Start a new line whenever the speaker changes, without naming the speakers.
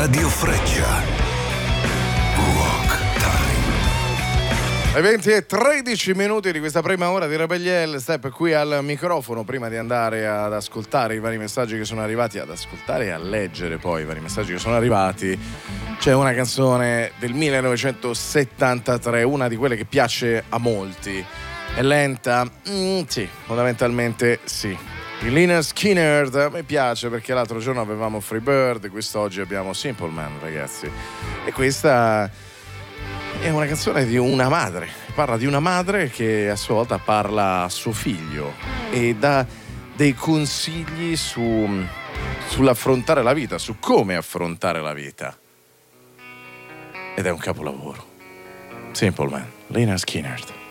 Radio Freccia. Rock Time.
Ai 20 e 13 minuti di questa prima ora di Rebelliel Step qui al microfono. Prima di andare ad ascoltare i vari messaggi che sono arrivati, ad ascoltare e a leggere poi i vari messaggi che sono arrivati, c'è una canzone del 1973, una di quelle che piace a molti. È lenta? Sì, fondamentalmente sì. Il Lynyrd Skynyrd a me piace perché l'altro giorno avevamo Freebird, quest'oggi abbiamo Simple Man, ragazzi. E questa è una canzone di una madre, parla di una madre che a sua volta parla a suo figlio e dà dei consigli sull'affrontare la vita, su come affrontare la vita. Ed è un capolavoro. Simple Man, Lynyrd Skynyrd.